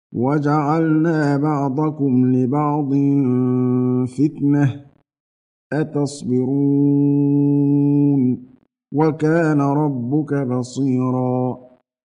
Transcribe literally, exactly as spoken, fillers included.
وَجَعَلْنَا بَعْضَكُمْ لِبَعْضٍ فِتْنَةً أَتَصْبِرُونَ وَكَانَ رَبُّكَ بَصِيرًا